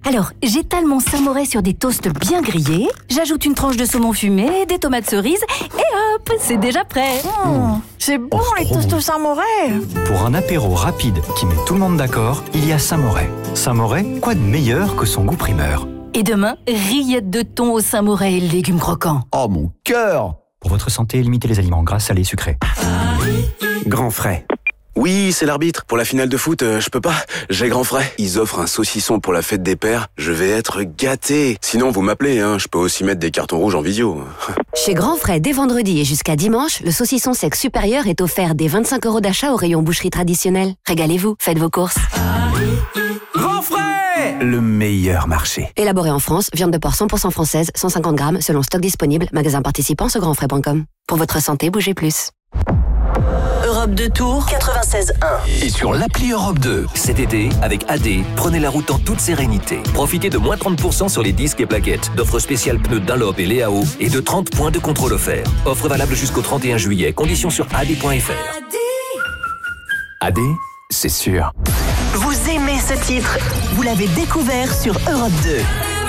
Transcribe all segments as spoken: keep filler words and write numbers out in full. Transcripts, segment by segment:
Alors, j'étale mon samouraï sur des toasts bien grillés, j'ajoute une tranche de saumon fumé, des tomates cerises, et hop, c'est déjà prêt. Mmh, c'est bon, Oh, les trop toasts bon. au samouraï. Pour un apéro rapide qui met tout le monde d'accord, il y a Saint-Moret. Saint-Moret, quoi de meilleur que son goût primeur? Et demain, rillettes de thon au samouraï et légumes croquants. Oh mon cœur! Pour votre santé, limitez les aliments gras, salés, sucrés. Grand frais. Oui, c'est l'arbitre. Pour la finale de foot, euh, je peux pas. J'ai grand frais. Ils offrent un saucisson pour la fête des pères. Je vais être gâté. Sinon, vous m'appelez, hein. Je peux aussi mettre des cartons rouges en vidéo. Chez Grand Frais, dès vendredi et jusqu'à dimanche, le saucisson sec supérieur est offert dès vingt-cinq euros d'achat au rayon boucherie traditionnelle. Régalez-vous, faites vos courses. Grand frais! Le meilleur marché. Élaboré en France, viande de porc cent pour cent française, cent cinquante grammes, selon stock disponible, magasin participant sur grand frais point com. Pour votre santé, bougez plus. Europe deux Tours, quatre-vingt-seize un. Et sur l'appli Europe deux. Cet été, avec A D, prenez la route en toute sérénité. Profitez de moins trente pour cent sur les disques et plaquettes, d'offres spéciales pneus Dunlop et Léao et de trente points de contrôle offerts. Offre valable jusqu'au trente et un juillet. Conditions sur A D point F R. A D, c'est sûr. Vous aimez ce titre? Vous l'avez découvert sur Europe deux.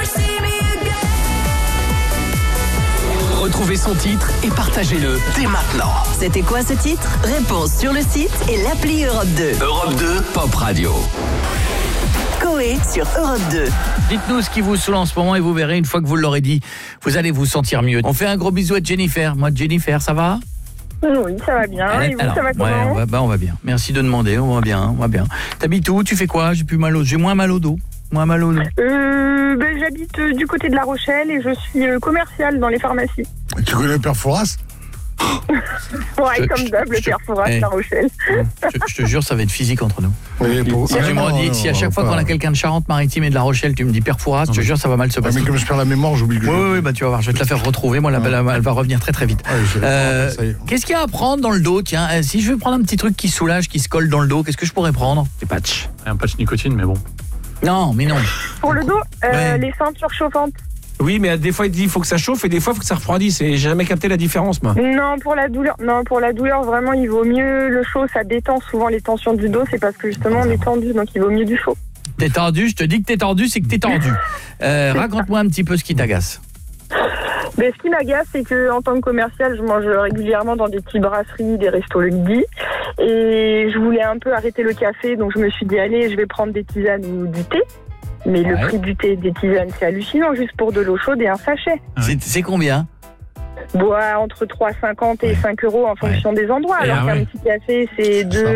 Retrouvez son titre et partagez-le dès maintenant. C'était quoi ce titre? Réponse sur le site et l'appli Europe deux. Europe deux, Pop Radio. Coé sur Europe deux. Dites-nous ce qui vous saoule en ce moment et vous verrez, une fois que vous l'aurez dit, vous allez vous sentir mieux. On fait un gros bisou à Jennifer. Moi, Jennifer, ça va? Oui, ça va bien. Elle- Et vous, alors, ça va comment? ouais, on va, bah, on va bien. Merci de demander, on va bien, on va bien. T'habites où? Tu fais quoi? J'ai plus mal au, j'ai moins mal au dos. Moins mal au dos. Euh, ben, j'habite euh, du côté de La Rochelle et je suis euh, commerciale dans les pharmacies. Tu connais le père Fouras? Ouais, Je- comme d'hab, le je- Père Fouras, eh. La Rochelle. Je, je te jure, ça va être physique entre nous. Oui, pour- Si Ah, tu me non, redis, non, si à non, chaque fois pas- qu'on a quelqu'un de Charente-Maritime et de La Rochelle, tu me dis Père Fouras, je te mais- jure, ça va mal se Ah, passer. mais comme je perds la mémoire, j'oublie que je... Oui, oui, bah tu vas voir, je vais te la faire retrouver. Moi, la belle, elle va revenir très très vite. Ouais, je- Euh, ça y est. Qu'est-ce qu'il y a à prendre dans le dos? Tiens, euh, si je veux prendre un petit truc qui soulage, qui se colle dans le dos, qu'est-ce que je pourrais prendre? Des patchs. Un patch nicotine, mais bon. Non, mais non. Pour le dos, euh, Ouais. les ceintures chauffantes. Oui, mais des fois, il dit il faut que ça chauffe et des fois, il faut que ça refroidisse. Et j'ai jamais capté la différence, moi. Non, pour la douleur, non, pour la douleur, vraiment, il vaut mieux le chaud, ça détend souvent les tensions du dos, c'est parce que justement, on est tendu, donc il vaut mieux du chaud. T'es tendu, je te dis que t'es tendu, c'est que t'es tendu. Euh, raconte-moi un petit peu ce qui t'agace. Mais ce qui m'agace, c'est que en tant que commercial, je mange régulièrement dans des petites brasseries, des restos le midi. Et je voulais un peu arrêter le café, donc je me suis dit, allez, je vais prendre des tisanes ou du thé. Mais Ouais. le prix du thé et des tisanes, c'est hallucinant, juste pour de l'eau chaude et un sachet. C'est c'est combien? Bois entre trois cinquante et cinq euros en fonction des endroits, Et alors ah qu'un ouais. petit café, c'est deux